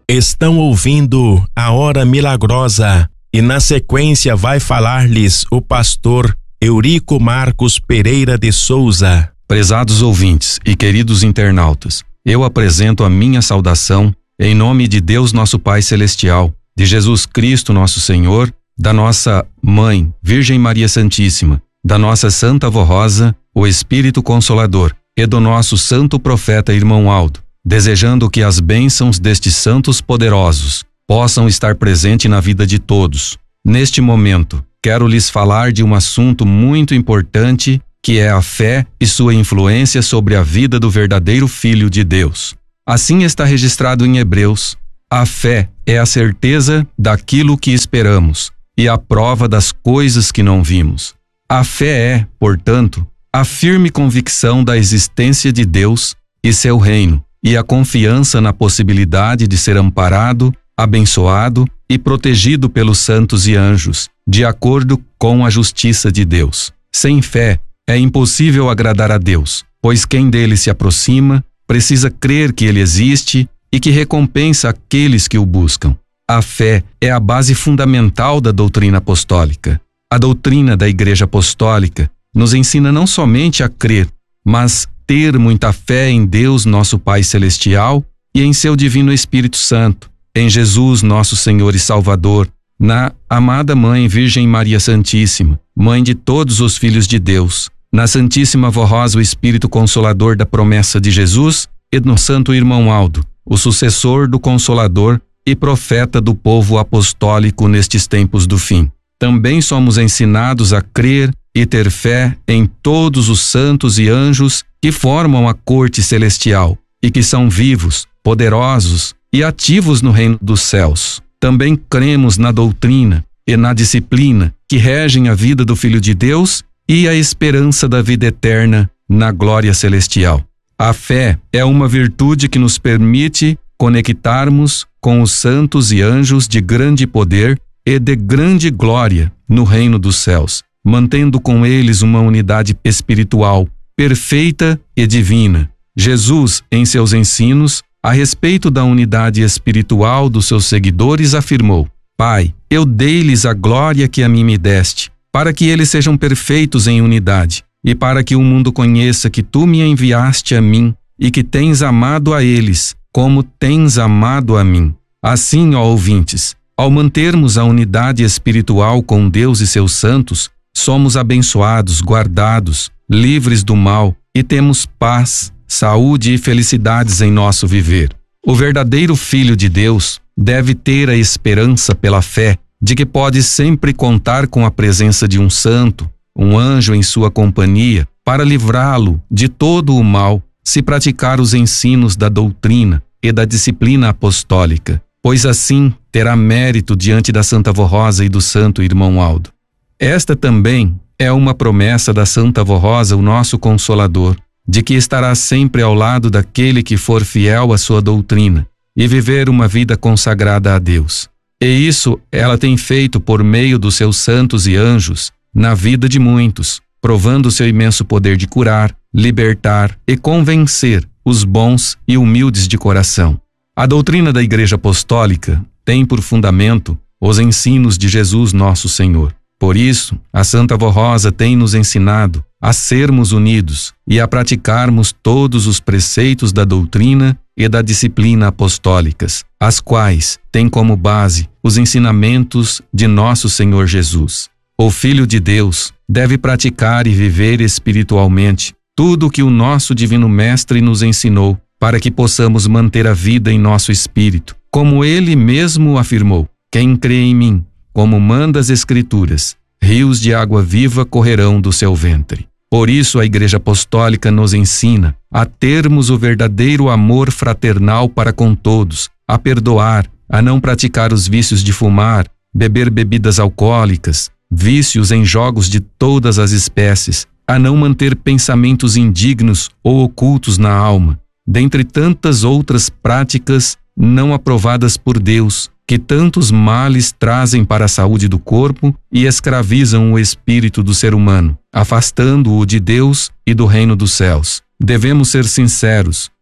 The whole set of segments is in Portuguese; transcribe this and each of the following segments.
Estão ouvindo a Hora Milagrosa e na sequência vai falar-lhes o pastor Eurico Marcos Pereira de Souza. Prezados ouvintes e queridos internautas, eu apresento a minha saudação em nome de Deus nosso Pai Celestial, de Jesus Cristo nosso Senhor, da nossa Mãe, Virgem Maria Santíssima, da nossa Santa Avó Rosa, o Espírito Consolador, e do nosso Santo Profeta Irmão Aldo, desejando que as bênçãos destes santos poderosos possam estar presentes na vida de todos. Neste momento, quero lhes falar de um assunto muito importante, que é a fé e sua influência sobre a vida do verdadeiro Filho de Deus. Assim está registrado em Hebreus: a fé é a certeza daquilo que esperamos e a prova das coisas que não vimos. A fé é, portanto, a firme convicção da existência de Deus e seu reino, e a confiança na possibilidade de ser amparado, abençoado e protegido pelos santos e anjos, de acordo com a justiça de Deus. Sem fé, é impossível agradar a Deus, pois quem dele se aproxima precisa crer que ele existe e que recompensa aqueles que o buscam. A fé é a base fundamental da doutrina apostólica. A doutrina da Igreja Apostólica nos ensina não somente a crer, mas ter muita fé em Deus nosso Pai Celestial e em seu Divino Espírito Santo, em Jesus nosso Senhor e Salvador, na amada Mãe Virgem Maria Santíssima, Mãe de todos os filhos de Deus, na Santíssima Avó Rosa, o Espírito Consolador da promessa de Jesus, e no Santo Irmão Aldo, o sucessor do Consolador e profeta do povo apostólico nestes tempos do fim. Também somos ensinados a crer e ter fé em todos os santos e anjos que formam a corte celestial e que são vivos, poderosos e ativos no reino dos céus. Também cremos na doutrina e na disciplina que regem a vida do Filho de Deus e a esperança da vida eterna na glória celestial. A fé é uma virtude que nos permite conectarmos com os santos e anjos de grande poder e de grande glória no reino dos céus, mantendo com eles uma unidade espiritual perfeita e divina. Jesus, em seus ensinos, a respeito da unidade espiritual dos seus seguidores, afirmou: Pai, eu dei-lhes a glória que a mim me deste, para que eles sejam perfeitos em unidade, e para que o mundo conheça que tu me enviaste a mim, e que tens amado a eles, como tens amado a mim. Assim, ó ouvintes, ao mantermos a unidade espiritual com Deus e seus santos, somos abençoados, guardados, livres do mal e temos paz, saúde e felicidades em nosso viver. O verdadeiro Filho de Deus deve ter a esperança pela fé de que pode sempre contar com a presença de um santo, um anjo em sua companhia, para livrá-lo de todo o mal, se praticar os ensinos da doutrina e da disciplina apostólica, pois assim terá mérito diante da Santa Avó Rosa e do Santo Irmão Aldo. Esta também é uma promessa da Santa Avó Rosa, o nosso Consolador, de que estará sempre ao lado daquele que for fiel à sua doutrina e viver uma vida consagrada a Deus. E isso ela tem feito por meio dos seus santos e anjos na vida de muitos, provando seu imenso poder de curar, libertar e convencer os bons e humildes de coração. A doutrina da Igreja Apostólica tem por fundamento os ensinos de Jesus nosso Senhor. Por isso, a Santa Avó Rosa tem nos ensinado a sermos unidos e a praticarmos todos os preceitos da doutrina e da disciplina apostólicas, as quais têm como base os ensinamentos de nosso Senhor Jesus. O Filho de Deus deve praticar e viver espiritualmente tudo o que o nosso Divino Mestre nos ensinou, para que possamos manter a vida em nosso espírito, como ele mesmo afirmou: quem crê em mim, como manda as Escrituras, rios de água viva correrão do seu ventre. Por isso a Igreja Apostólica nos ensina a termos o verdadeiro amor fraternal para com todos, a perdoar, a não praticar os vícios de fumar, beber bebidas alcoólicas, vícios em jogos de todas as espécies, a não manter pensamentos indignos ou ocultos na alma, dentre tantas outras práticas não aprovadas por Deus, que tantos males trazem para a saúde do corpo e escravizam o espírito do ser humano, afastando-o de Deus e do reino dos céus. Devemos ser sinceros,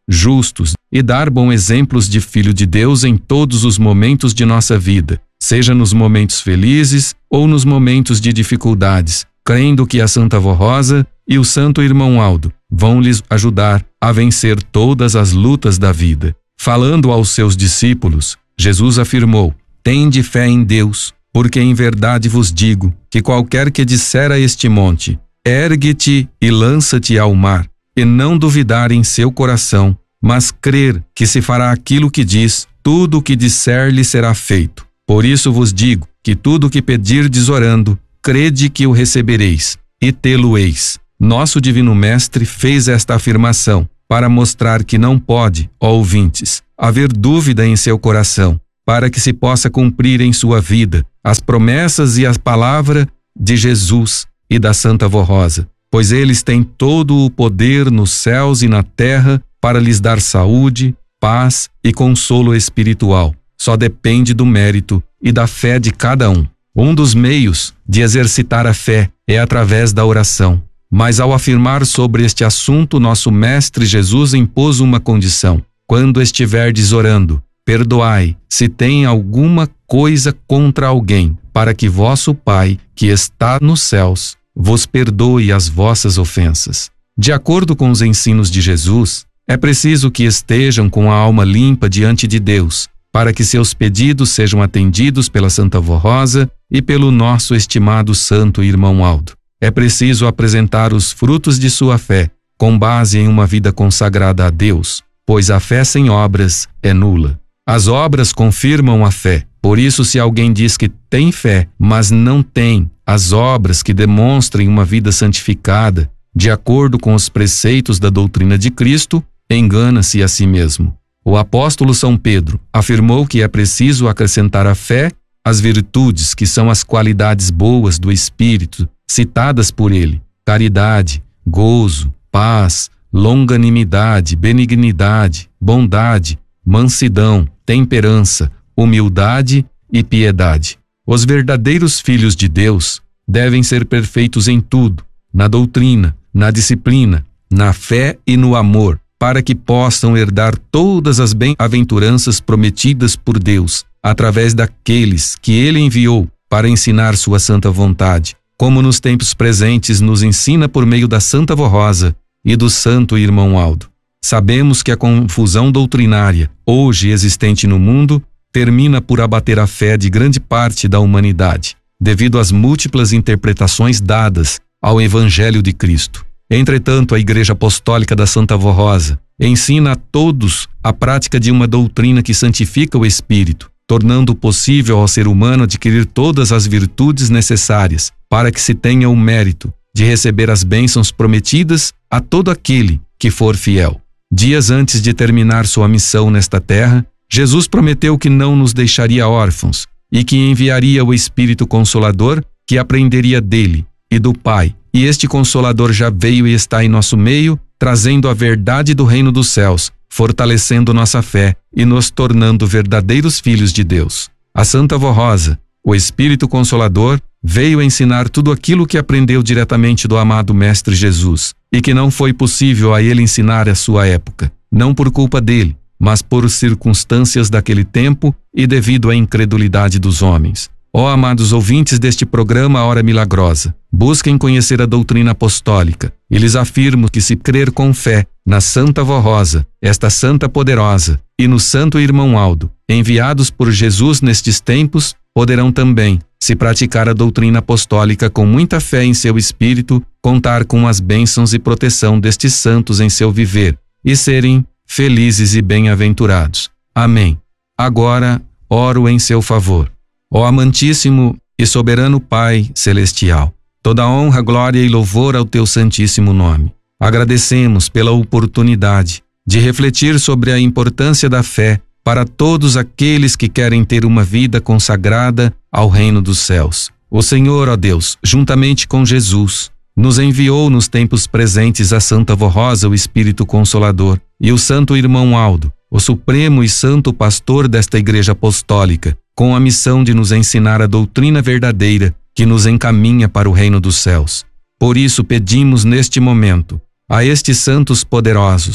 justos e dar bons exemplos de filho de Deus em todos os momentos de nossa vida, seja nos momentos felizes ou nos momentos de dificuldades, crendo que a Santa Vó Rosa e o Santo Irmão Aldo vão lhes ajudar a vencer todas as lutas da vida. Falando aos seus discípulos, Jesus afirmou: tende fé em Deus, porque em verdade vos digo que qualquer que disser a este monte, ergue-te e lança-te ao mar, e não duvidar em seu coração, mas crer que se fará aquilo que diz, tudo o que disser lhe será feito. Por isso vos digo que tudo o que pedirdes orando, crede que o recebereis, e tê-lo-eis. Nosso Divino Mestre fez esta afirmação para mostrar que não pode, ó ouvintes, haver dúvida em seu coração, para que se possa cumprir em sua vida as promessas e a palavra de Jesus e da Santa Vó Rosa, pois eles têm todo o poder nos céus e na terra para lhes dar saúde, paz e consolo espiritual. Só depende do mérito e da fé de cada um. Um dos meios de exercitar a fé é através da oração. Mas ao afirmar sobre este assunto, nosso Mestre Jesus impôs uma condição: quando estiverdes orando, perdoai, se tem alguma coisa contra alguém, para que vosso Pai, que está nos céus, vos perdoe as vossas ofensas. De acordo com os ensinos de Jesus, é preciso que estejam com a alma limpa diante de Deus, para que seus pedidos sejam atendidos pela Santa Vó Rosa e pelo nosso estimado Santo Irmão Aldo. É preciso apresentar os frutos de sua fé, com base em uma vida consagrada a Deus, pois a fé sem obras é nula. As obras confirmam a fé. Por isso, se alguém diz que tem fé, mas não tem as obras que demonstrem uma vida santificada, de acordo com os preceitos da doutrina de Cristo, engana-se a si mesmo. O apóstolo São Pedro afirmou que é preciso acrescentar à fé as virtudes, que são as qualidades boas do Espírito, citadas por ele: caridade, gozo, paz, longanimidade, benignidade, bondade, mansidão, temperança, humildade e piedade. Os verdadeiros filhos de Deus devem ser perfeitos em tudo, na doutrina, na disciplina, na fé e no amor, para que possam herdar todas as bem-aventuranças prometidas por Deus, através daqueles que Ele enviou para ensinar sua santa vontade, como nos tempos presentes nos ensina por meio da Santa Vó Rosa e do Santo Irmão Aldo. Sabemos que a confusão doutrinária, hoje existente no mundo, termina por abater a fé de grande parte da humanidade, devido às múltiplas interpretações dadas ao Evangelho de Cristo. Entretanto, a Igreja Apostólica da Santa Vó Rosa ensina a todos a prática de uma doutrina que santifica o espírito, tornando possível ao ser humano adquirir todas as virtudes necessárias para que se tenha o mérito de receber as bênçãos prometidas a todo aquele que for fiel. Dias antes de terminar sua missão nesta terra, Jesus prometeu que não nos deixaria órfãos e que enviaria o Espírito Consolador, que aprenderia dele e do Pai. E este Consolador já veio e está em nosso meio, trazendo a verdade do reino dos céus, fortalecendo nossa fé e nos tornando verdadeiros filhos de Deus. A Santa Vó Rosa, o Espírito Consolador, veio ensinar tudo aquilo que aprendeu diretamente do amado Mestre Jesus, e que não foi possível a ele ensinar à sua época, não por culpa dele, mas por circunstâncias daquele tempo e devido à incredulidade dos homens. Ó amados ouvintes deste programa Hora Milagrosa, busquem conhecer a doutrina apostólica, e lhes afirmo que se crer com fé na Santa Vó Rosa, esta santa poderosa, e no Santo Irmão Aldo, enviados por Jesus nestes tempos, poderão também, se praticar a doutrina apostólica com muita fé em seu espírito, contar com as bênçãos e proteção destes santos em seu viver, e serem felizes e bem-aventurados. Amém. Agora, oro em seu favor. Ó amantíssimo e soberano Pai celestial, toda honra, glória e louvor ao teu santíssimo nome. Agradecemos pela oportunidade de refletir sobre a importância da fé para todos aqueles que querem ter uma vida consagrada ao reino dos céus. O Senhor, ó Deus, juntamente com Jesus, nos enviou nos tempos presentes a Santa Vó Rosa, o Espírito Consolador, e o Santo Irmão Aldo, o supremo e santo pastor desta Igreja Apostólica, com a missão de nos ensinar a doutrina verdadeira que nos encaminha para o reino dos céus. Por isso pedimos neste momento a estes santos poderosos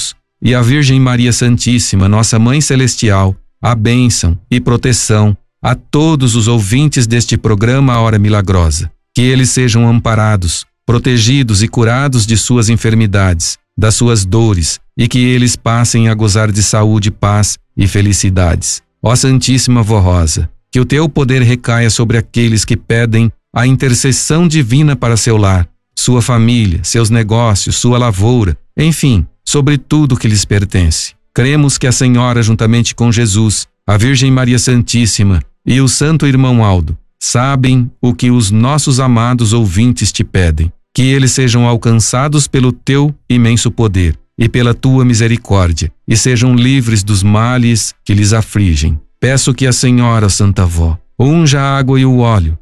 e à Virgem Maria Santíssima, nossa Mãe Celestial, a bênção e proteção a todos os ouvintes deste programa A Hora Milagrosa. Que eles sejam amparados, protegidos e curados de suas enfermidades, das suas dores, e que eles passem a gozar de saúde, paz e felicidades. Ó Santíssima Vó Rosa, que o teu poder recaia sobre aqueles que pedem a intercessão divina para seu lar, sua família, seus negócios, sua lavoura, enfim, sobre tudo que lhes pertence. Cremos que a Senhora, juntamente com Jesus, a Virgem Maria Santíssima e o Santo Irmão Aldo, sabem o que os nossos amados ouvintes te pedem. Que eles sejam alcançados pelo teu imenso poder e pela tua misericórdia, e sejam livres dos males que lhes afligem. Peço que a Senhora, Santa Vó, unja a água e o óleo